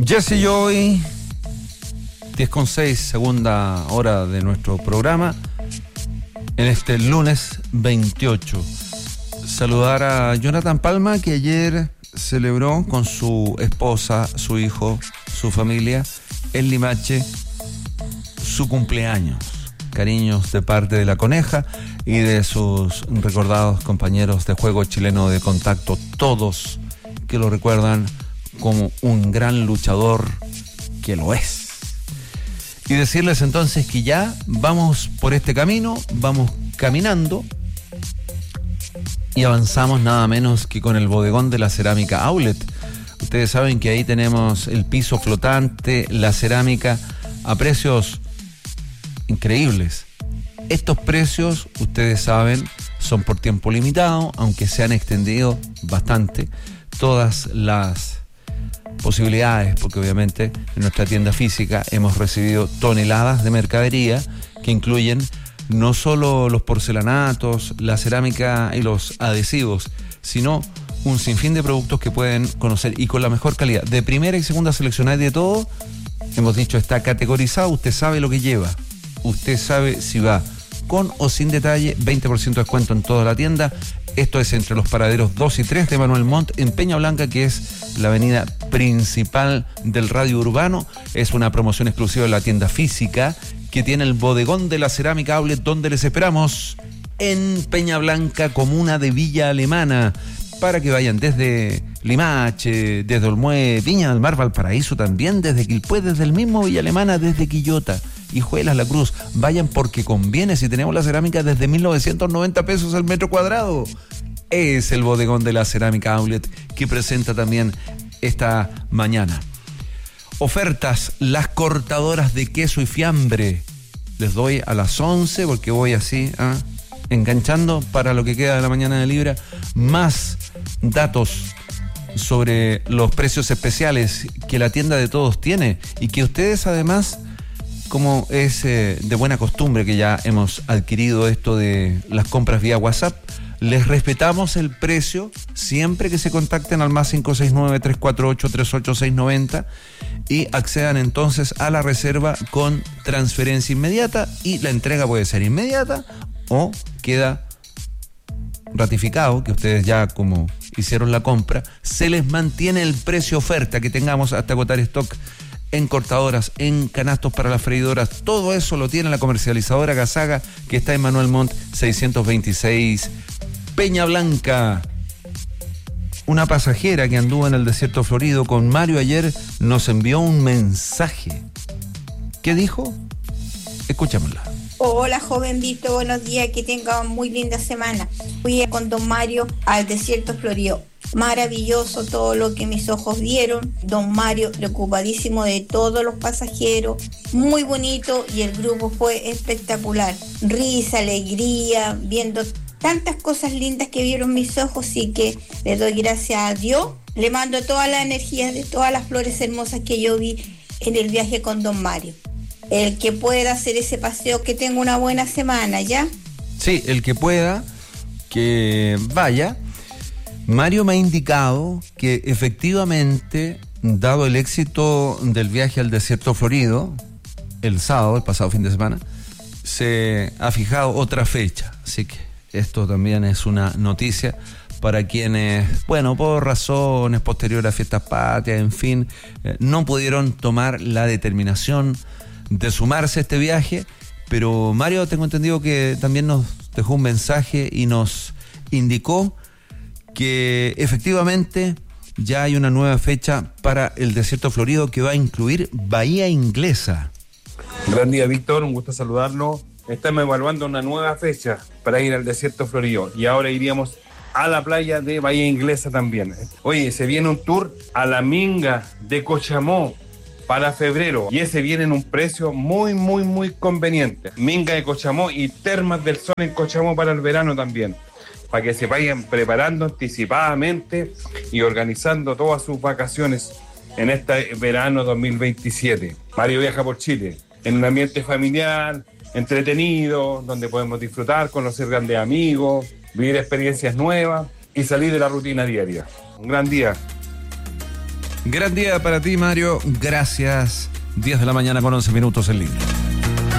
Jesse Joy, 10:06, segunda hora de nuestro programa, en este lunes 28. Saludar a Jonathan Palma, que ayer celebró con su esposa, su hijo, su familia, en Limache, su cumpleaños. Cariños de parte de la Coneja y de sus recordados compañeros de juego chileno de contacto, todos que lo recuerdan como un gran luchador, que lo es. Y decirles entonces que ya vamos por este camino, vamos caminando y avanzamos nada menos que con el bodegón de la cerámica Outlet. Ustedes saben que ahí tenemos el piso flotante, la cerámica a precios increíbles. Estos precios, ustedes saben, son por tiempo limitado, aunque se han extendido bastante todas las posibilidades, porque obviamente en nuestra tienda física hemos recibido toneladas de mercadería que incluyen no solo los porcelanatos, la cerámica y los adhesivos, sino un sinfín de productos que pueden conocer y con la mejor calidad. De primera y segunda selección hay de todo. Hemos dicho, está categorizado, usted sabe lo que lleva, usted sabe si va con o sin detalle, 20% de descuento en toda la tienda. Esto es entre los paraderos 2 y 3 de Manuel Montt en Peña Blanca, que es la avenida principal del radio urbano. Es una promoción exclusiva de la tienda física que tiene el bodegón de la cerámica Outlet, donde les esperamos en Peña Blanca, comuna de Villa Alemana, para que vayan desde Limache, desde Olmué, Viña del Mar, Valparaíso también, desde Quilpué, desde el mismo Villa Alemana, desde Quillota, Hijuelas, La Cruz. Vayan porque conviene, si tenemos la cerámica desde 1.990 pesos al metro cuadrado. Es el bodegón de la cerámica Outlet que presenta también esta mañana. Ofertas, las cortadoras de queso y fiambre. Les doy a las 11 porque voy así, enganchando para lo que queda de la mañana de Libra. Más datos sobre los precios especiales que la tienda de todos tiene y que ustedes además, como es de buena costumbre que ya hemos adquirido esto de las compras vía WhatsApp, les respetamos el precio siempre que se contacten al más 569-348-38690 y accedan entonces a la reserva con transferencia inmediata, y la entrega puede ser inmediata o queda ratificado que ustedes ya, como hicieron la compra, se les mantiene el precio oferta que tengamos hasta agotar stock en cortadoras, en canastos para las freidoras. Todo eso lo tiene la comercializadora Gazaga, que está en Manuel Montt 626 Peña Blanca. Una pasajera que anduvo en el desierto florido con Mario ayer nos envió un mensaje. ¿Qué dijo? Escuchémosla. Hola, joven Vito, buenos días, que tenga muy linda semana. Fui con don Mario al desierto florido. Maravilloso todo lo que mis ojos vieron. Don Mario preocupadísimo de todos los pasajeros. Muy bonito, y el grupo fue espectacular. Risa, alegría, viendo tantas cosas lindas que vieron mis ojos, y que le doy gracias a Dios. Le mando toda la energía de todas las flores hermosas que yo vi en el viaje con don Mario. El que pueda hacer ese paseo, que tenga una buena semana, ¿ya? Sí, el que pueda, que vaya. Mario me ha indicado que efectivamente, dado el éxito del viaje al desierto florido, el sábado, el pasado fin de semana, se ha fijado otra fecha. Así que esto también es una noticia para quienes, bueno, por razones posteriores a fiestas patrias, en fin, no pudieron tomar la determinación de sumarse a este viaje. Pero Mario, tengo entendido que también nos dejó un mensaje y nos indicó que efectivamente ya hay una nueva fecha para el desierto florido que va a incluir Bahía Inglesa. Gran día, Víctor, un gusto saludarlo. Estamos evaluando una nueva fecha para ir al desierto florido, y ahora iríamos a la playa de Bahía Inglesa también. Oye, se viene un tour a la Minga de Cochamó para febrero, y ese viene en un precio muy, muy, muy conveniente. Minga de Cochamó y Termas del Sol en Cochamó para el verano también, para que se vayan preparando anticipadamente y organizando todas sus vacaciones en este verano 2027. Mario viaja por Chile en un ambiente familiar, entretenido, donde podemos disfrutar, conocer grandes amigos, vivir experiencias nuevas y salir de la rutina diaria. Un gran día. Gran día para ti, Mario. Gracias. 10 de la mañana con 11 minutos en línea.